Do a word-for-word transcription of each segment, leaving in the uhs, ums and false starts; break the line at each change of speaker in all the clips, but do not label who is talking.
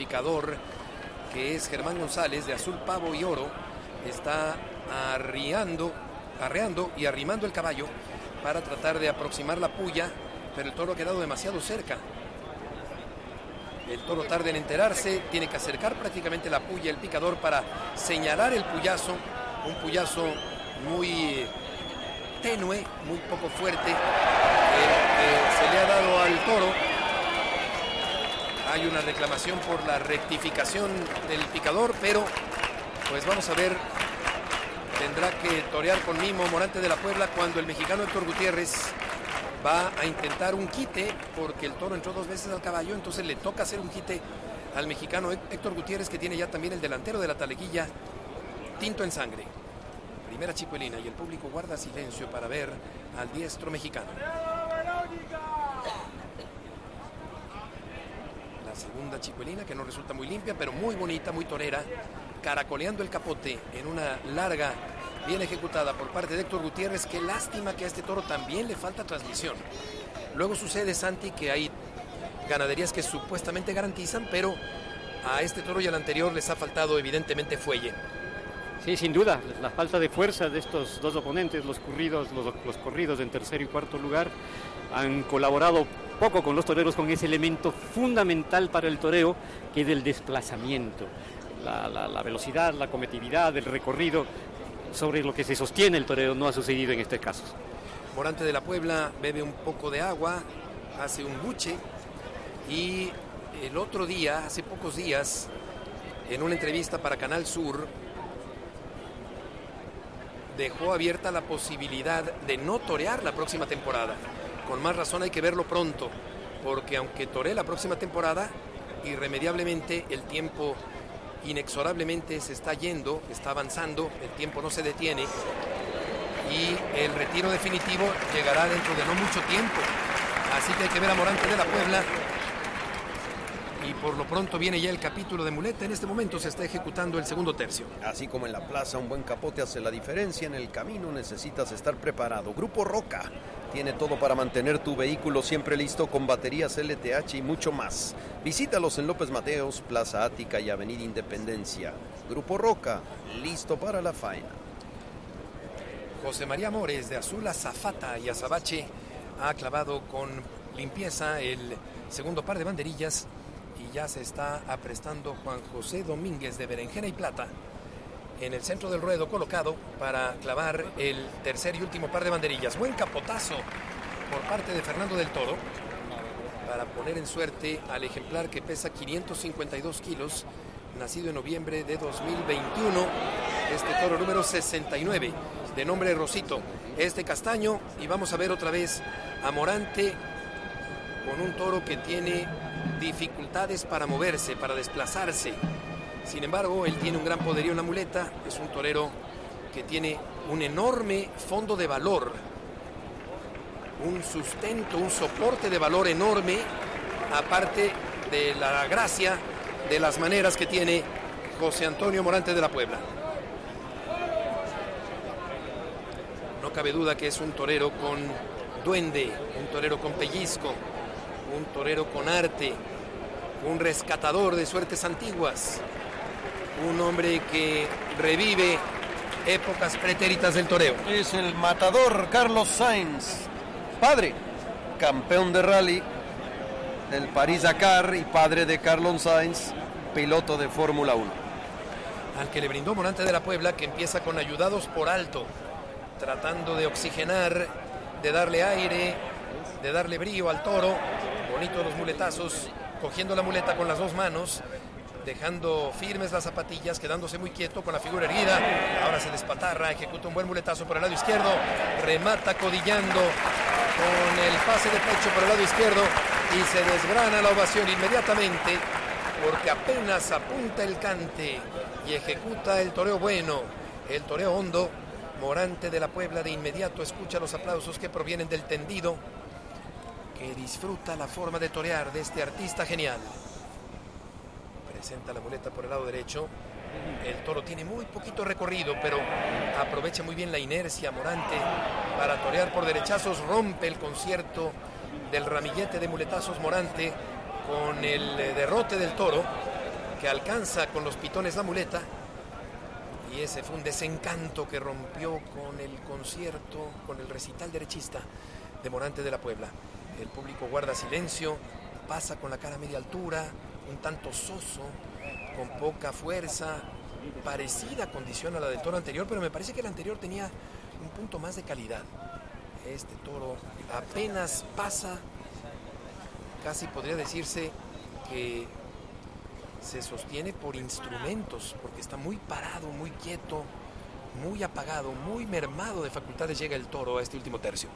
picador, que es Germán González, de azul pavo y oro, está arriando, arreando y arrimando el caballo para tratar de aproximar la puya, pero el toro ha quedado demasiado cerca. El toro tarda en enterarse, tiene que acercar prácticamente la puya, el picador, para señalar el puyazo, un puyazo muy tenue, muy poco fuerte, el que se le ha dado al toro. Hay una reclamación por la rectificación del picador, pero pues vamos a ver, tendrá que torear con mimo Morante de la Puebla cuando el mexicano Héctor Gutiérrez va a intentar un quite, porque el toro entró dos veces al caballo, entonces le toca hacer un quite al mexicano Héctor Gutiérrez, que tiene ya también el delantero de la taleguilla tinto en sangre. Primera chicuelina y el público guarda silencio para ver al diestro mexicano. La segunda chicuelina, que no resulta muy limpia, pero muy bonita, muy torera, caracoleando el capote en una larga, bien ejecutada por parte de Héctor Gutiérrez. Qué lástima que a este toro también le falta transmisión. Luego sucede, Santi, que hay ganaderías que supuestamente garantizan, pero a este toro y al anterior les ha faltado evidentemente fuelle.
Sí, sin duda, la falta de fuerza de estos dos oponentes, los corridos, los, los corridos en tercer y cuarto lugar, han colaborado poco con los toreros con ese elemento fundamental para el toreo, que es el desplazamiento, la, la, la velocidad, la cometividad, el recorrido, sobre lo que se sostiene el toreo. No ha sucedido en este caso.
Morante de la Puebla bebe un poco de agua, hace un buche, y el otro día, hace pocos días, en una entrevista para Canal Sur, dejó abierta la posibilidad de no torear la próxima temporada. Con más razón hay que verlo pronto, porque aunque toree la próxima temporada, irremediablemente el tiempo inexorablemente se está yendo, está avanzando, el tiempo no se detiene y el retiro definitivo llegará dentro de no mucho tiempo. Así que hay que ver a Morante de la Puebla. Y por lo pronto viene ya el capítulo de muleta. En este momento se está ejecutando el segundo tercio.
Así como en la plaza un buen capote hace la diferencia, en el camino necesitas estar preparado. Grupo Roca tiene todo para mantener tu vehículo siempre listo, con baterías L T H y mucho más. Visítalos en López Mateos, Plaza Ática y Avenida Independencia. Grupo Roca, listo para la faena.
José María Mores, de azul azafata y azabache, ha clavado con limpieza el segundo par de banderillas. Y ya se está aprestando Juan José Domínguez, de berenjena y plata, en el centro del ruedo, colocado para clavar el tercer y último par de banderillas. Buen capotazo por parte de Fernando del Toro para poner en suerte al ejemplar que pesa quinientos cincuenta y dos kilos, nacido en noviembre de dos mil veintiuno. Este toro número sesenta y nueve, de nombre Rosito, es de castaño. Y vamos a ver otra vez a Morante con un toro que tiene dificultades para moverse, para desplazarse. Sin embargo, él tiene un gran poderío en la muleta. Es un torero que tiene un enorme fondo de valor, un sustento, un soporte de valor enorme, aparte de la gracia de las maneras que tiene José Antonio Morante de la Puebla. No cabe duda que es un torero con duende, un torero con pellizco, un torero con arte, un rescatador de suertes antiguas, un hombre que revive épocas pretéritas del toreo.
Es el matador Carlos Sainz, padre, campeón de rally del París-Dakar y padre de Carlos Sainz, piloto de Fórmula uno.
Al que le brindó Morante de la Puebla, que empieza con ayudados por alto, tratando de oxigenar, de darle aire, de darle brío al toro. Bonitos los muletazos, cogiendo la muleta con las dos manos, dejando firmes las zapatillas, quedándose muy quieto con la figura erguida. Ahora se despatarra, ejecuta un buen muletazo por el lado izquierdo, remata codillando con el pase de pecho por el lado izquierdo y se desgrana la ovación inmediatamente, porque apenas apunta el cante y ejecuta el toreo bueno, el toreo hondo. Morante de la Puebla de inmediato escucha los aplausos que provienen del tendido, que disfruta la forma de torear de este artista genial. Presenta la muleta por el lado derecho. El toro tiene muy poquito recorrido, pero aprovecha muy bien la inercia Morante para torear por derechazos. Rompe el concierto del ramillete de muletazos Morante con el derrote del toro. que alcanza con los pitones la muleta. Y ese fue un desencanto que rompió con el concierto, con el recital derechista de Morante de la Puebla. El público guarda silencio, pasa con la cara a media altura, un tanto soso, con poca fuerza, parecida condición a la del toro anterior, pero me parece que el anterior tenía un punto más de calidad. Este toro apenas pasa, casi podría decirse que se sostiene por instrumentos, porque está muy parado, muy quieto, muy apagado, muy mermado de facultades llega el toro a este último tercio.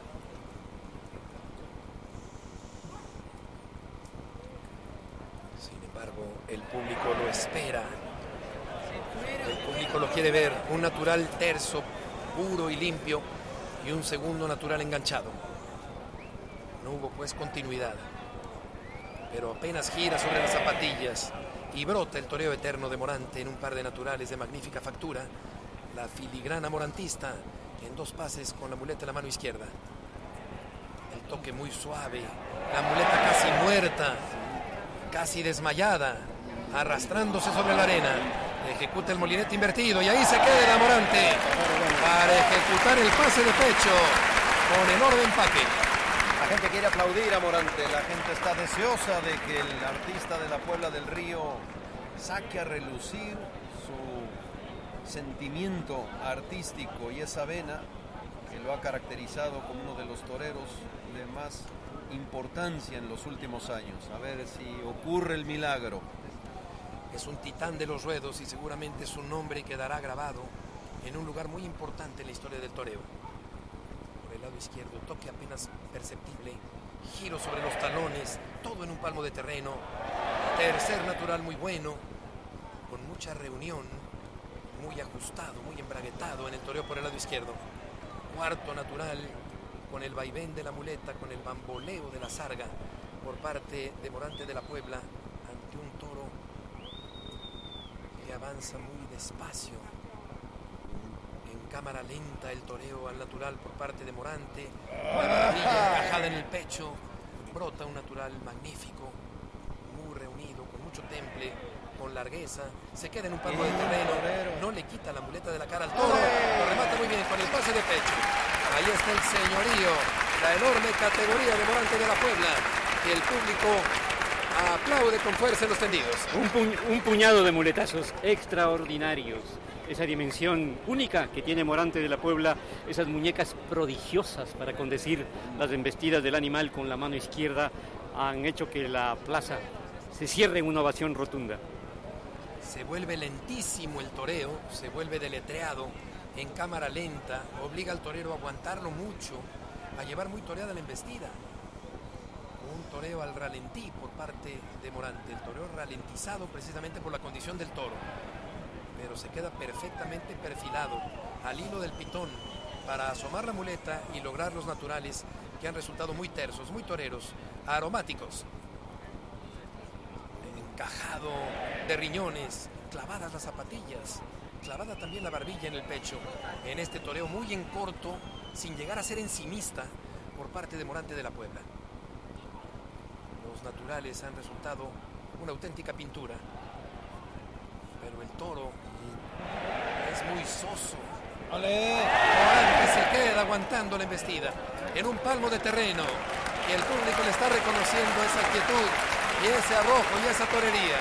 Sin embargo, el público lo espera. El público lo quiere ver, un natural terso, puro y limpio, y un segundo natural enganchado. No hubo pues continuidad, pero apenas gira sobre las zapatillas y brota el toreo eterno de Morante en un par de naturales de magnífica factura. La filigrana morantista en dos pases con la muleta en la mano izquierda. El toque muy suave, la muleta casi muerta, casi desmayada, arrastrándose sobre la arena. Ejecuta el molinete invertido y ahí se queda Morante para ejecutar el pase de pecho con enorme empaque.
La gente quiere aplaudir a Morante, la gente está deseosa de que el artista de la Puebla del Río saque a relucir su sentimiento artístico y esa vena que lo ha caracterizado como uno de los toreros de más importancia en los últimos años. A ver si ocurre el milagro.
Es un titán de los ruedos y seguramente su nombre quedará grabado en un lugar muy importante en la historia del toreo. Por el lado izquierdo, toque apenas perceptible, giro sobre los talones, todo en un palmo de terreno. Tercer natural muy bueno, con mucha reunión, muy ajustado, muy embraguetado en el toreo por el lado izquierdo. Cuarto natural, con el vaivén de la muleta, con el bamboleo de la sarga por parte de Morante de la Puebla ante un toro que avanza muy despacio. En cámara lenta el toreo al natural por parte de Morante, la barbilla encajada en el pecho, brota un natural magnífico, muy reunido, con mucho temple, con largueza, se queda en un palmo de terreno, no le quita la muleta de la cara al toro, lo remata muy bien con el pase de pecho. Ahí está el señorío, la enorme categoría de Morante de la Puebla, que el público aplaude con fuerza en los tendidos.
Un, pu- un puñado de muletazos extraordinarios. Esa dimensión única que tiene Morante de la Puebla, esas muñecas prodigiosas para condecir las embestidas del animal con la mano izquierda, han hecho que la plaza se cierre en una ovación rotunda.
Se vuelve lentísimo el toreo, se vuelve deletreado en cámara lenta, obliga al torero a aguantarlo mucho, a llevar muy toreada la embestida. Un toreo al ralentí por parte de Morante, el toreo ralentizado precisamente por la condición del toro, pero se queda perfectamente perfilado al hilo del pitón para asomar la muleta y lograr los naturales que han resultado muy tersos, muy toreros, aromáticos. Encajado de riñones, clavadas las zapatillas, clavada también la barbilla en el pecho, en este toreo muy en corto, sin llegar a ser encimista por parte de Morante de la Puebla. Los naturales han resultado una auténtica pintura, pero el toro es muy soso. Morante se queda aguantando la embestida en un palmo de terreno y el público le está reconociendo esa quietud y ese arrojo y esa torería.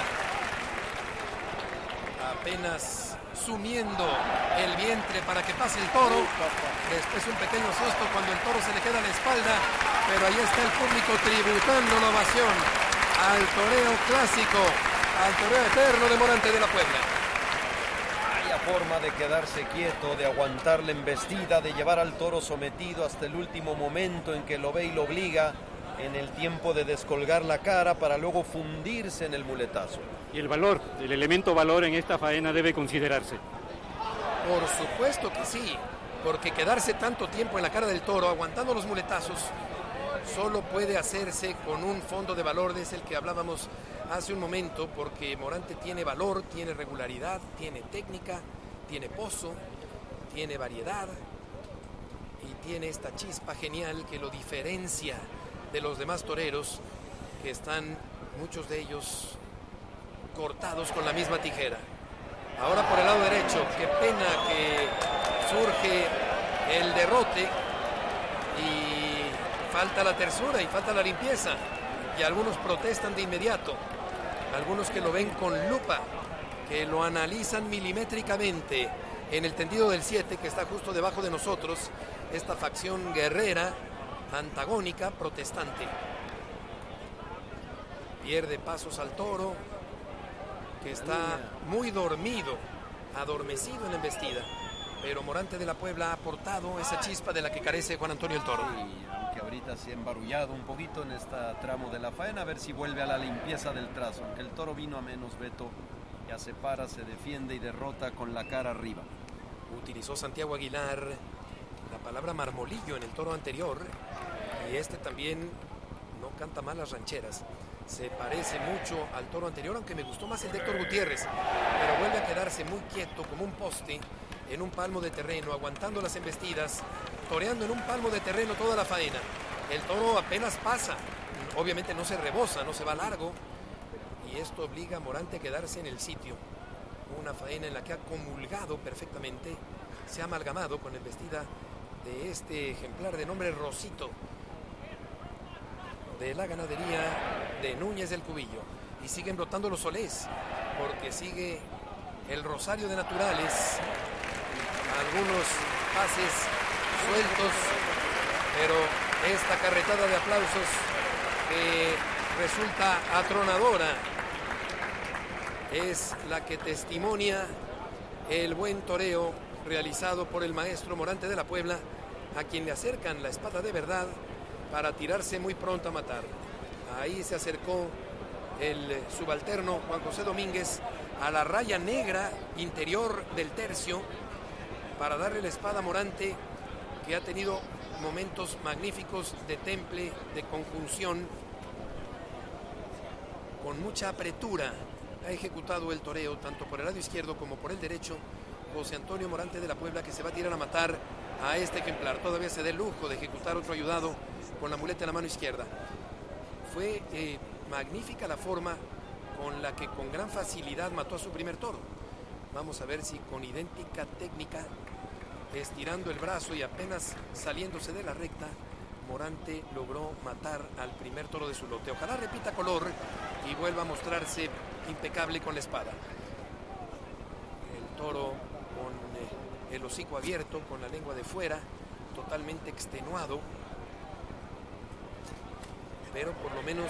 Apenas sumiendo el vientre para que pase el toro, después un pequeño susto cuando el toro se le queda a la espalda, pero ahí está el público tributando la ovación al toreo clásico, al toreo eterno de Morante de la Puebla.
Vaya forma de quedarse quieto, de aguantar la embestida, de llevar al toro sometido hasta el último momento en que lo ve y lo obliga en el tiempo de descolgar la cara para luego fundirse en el muletazo.
Y el valor, el elemento valor en esta faena debe considerarse.
Por supuesto que sí, porque quedarse tanto tiempo en la cara del toro aguantando los muletazos solo puede hacerse con un fondo de valor, desde el que hablábamos hace un momento, porque Morante tiene valor, tiene regularidad, tiene técnica, tiene pozo, tiene variedad y tiene esta chispa genial que lo diferencia de los demás toreros, que están muchos de ellos cortados con la misma tijera. Ahora por el lado derecho, qué pena que surge el derrote y falta la tersura y falta la limpieza. Y algunos protestan de inmediato, algunos que lo ven con lupa, que lo analizan milimétricamente en el tendido del siete, que está justo debajo de nosotros, esta facción guerrera, antagónica, protestante. Pierde pasos al toro, que está muy dormido, adormecido en la embestida. Pero Morante de la Puebla ha aportado esa chispa de la que carece Juan Antonio el Toro.
Sí, aunque ahorita se ha embarullado un poquito en este tramo de la faena, a ver si vuelve a la limpieza del trazo. Aunque el toro vino a menos, Beto ya se para, se defiende y derrota con la cara arriba.
Utilizó Santiago Aguilar la palabra marmolillo en el toro anterior, y este también no canta mal las rancheras. Se parece mucho al toro anterior, aunque me gustó más el de Héctor Gutiérrez, pero vuelve a quedarse muy quieto como un poste en un palmo de terreno, aguantando las embestidas, toreando en un palmo de terreno toda la faena. El toro apenas pasa, obviamente no se rebosa, no se va largo, y esto obliga a Morante a quedarse en el sitio. Una faena en la que ha comulgado perfectamente, se ha amalgamado con la embestida de este ejemplar de nombre Rosito, de la ganadería de Núñez del Cubillo. Y siguen brotando los solés, porque sigue el rosario de naturales, algunos pases sueltos, pero esta carretada de aplausos que resulta atronadora es la que testimonia el buen toreo realizado por el maestro Morante de la Puebla, a quien le acercan la espada de verdad para tirarse muy pronto a matar. Ahí se acercó el subalterno Juan José Domínguez a la raya negra interior del tercio para darle la espada a Morante, que ha tenido momentos magníficos de temple, de conjunción, con mucha apretura. Ha ejecutado el toreo tanto por el lado izquierdo como por el derecho José Antonio Morante de la Puebla, que se va a tirar a matar a este ejemplar. Todavía se da el lujo de ejecutar otro ayudado con la muleta en la mano izquierda. Fue eh, magnífica la forma con la que con gran facilidad mató a su primer toro. Vamos a ver si con idéntica técnica, estirando el brazo y apenas saliéndose de la recta, Morante logró matar al primer toro de su lote. Ojalá repita color y vuelva a mostrarse impecable con la espada. El toro con eh, el hocico abierto, con la lengua de fuera, totalmente extenuado, pero por lo menos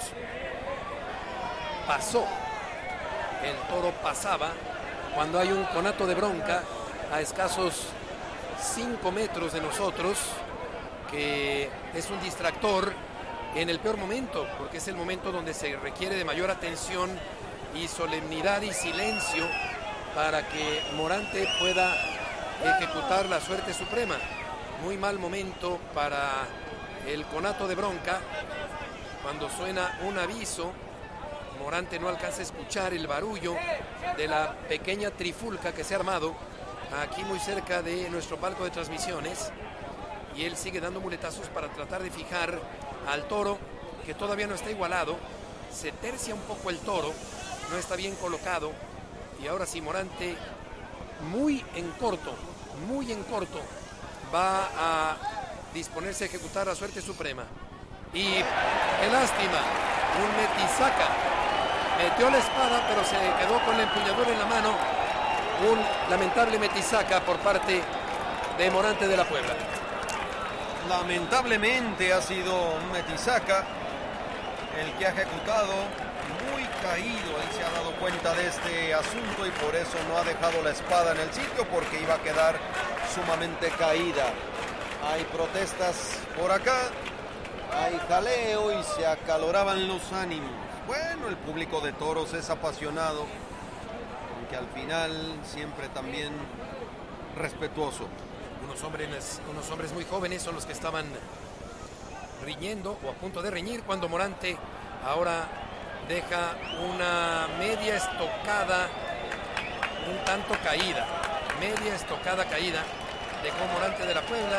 pasó. El toro pasaba cuando hay un conato de bronca a escasos cinco metros de nosotros, que es un distractor en el peor momento, porque es el momento donde se requiere de mayor atención y solemnidad y silencio para que Morante pueda ejecutar la suerte suprema. Muy mal momento para el conato de bronca. Cuando suena un aviso, Morante no alcanza a escuchar el barullo de la pequeña trifulca que se ha armado aquí muy cerca de nuestro palco de transmisiones, y él sigue dando muletazos para tratar de fijar al toro, que todavía no está igualado. Se tercia un poco el toro, no está bien colocado, y ahora sí Morante, muy en corto, muy en corto, va a disponerse a ejecutar la suerte suprema. Y qué lástima, un metisaca, metió la espada pero se quedó con la empuñadura en la mano. Un lamentable metisaca por parte de Morante de la Puebla.
Lamentablemente ha sido un metisaca el que ha ejecutado, muy caído. Él se ha dado cuenta de este asunto y por eso no ha dejado la espada en el sitio, porque iba a quedar sumamente caída. Hay protestas por acá, hay jaleo y se acaloraban los ánimos. Bueno, el público de toros es apasionado, aunque al final siempre también respetuoso.
Unos hombres, unos hombres muy jóvenes son los que estaban riñendo o a punto de reñir cuando Morante ahora deja una media estocada un tanto caída. Media estocada caída dejó Morante de la Puebla,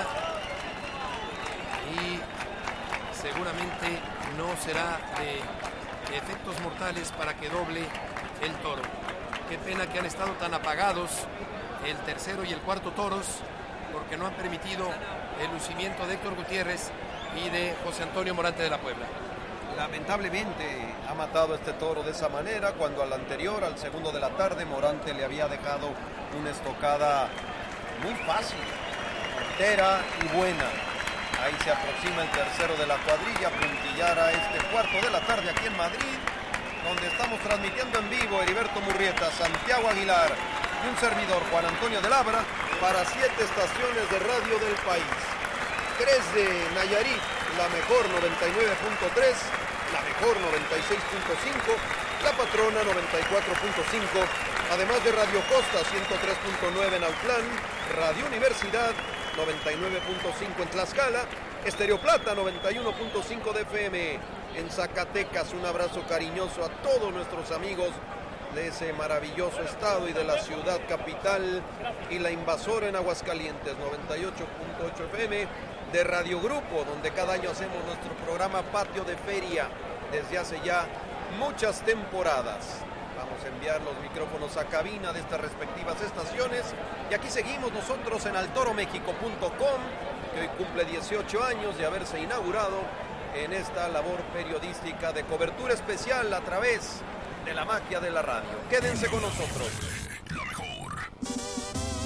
y seguramente no será de efectos mortales para que doble el toro. Qué pena que han estado tan apagados el tercero y el cuarto toros, porque no han permitido el lucimiento de Héctor Gutiérrez y de José Antonio Morante de la Puebla.
Lamentablemente ha matado este toro de esa manera, cuando al anterior, al segundo de la tarde, Morante le había dejado una estocada muy fácil, entera y buena. Ahí se aproxima el tercero de la cuadrilla, puntillar a este cuarto de la tarde aquí en Madrid, donde estamos transmitiendo en vivo Heriberto Murrieta, Santiago Aguilar y un servidor, Juan Antonio de Labra, para siete estaciones de radio del país. Tres de Nayarit, la mejor noventa y nueve punto tres, la mejor noventa y seis punto cinco, la patrona noventa y cuatro punto cinco, además de Radio Costa ciento tres punto nueve en Autlán, Radio Universidad noventa y nueve punto cinco en Tlaxcala, Estéreo Plata noventa y uno punto cinco de F M en Zacatecas. Un abrazo cariñoso a todos nuestros amigos de ese maravilloso estado y de la ciudad capital, y la invasora en Aguascalientes noventa y ocho punto ocho F M de Radio Grupo, donde cada año hacemos nuestro programa Patio de Feria desde hace ya muchas temporadas. Vamos a enviar los micrófonos a cabina de estas respectivas estaciones, y aquí seguimos nosotros en altoromexico punto com, que hoy cumple dieciocho años de haberse inaugurado en esta labor periodística de cobertura especial a través de la magia de la radio. Quédense con nosotros.